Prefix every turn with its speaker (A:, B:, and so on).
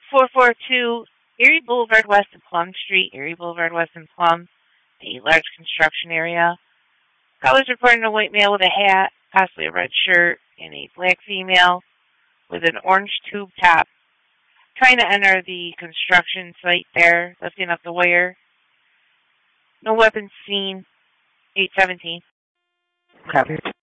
A: 442 Erie Boulevard West and Plum Street, Erie Boulevard West and Plum, a large construction area. Callers reporting a white male with a hat, possibly a red shirt, and a black female with an orange tube top, trying to enter the construction site there, lifting up the wire. No weapons seen. 817.
B: Copy.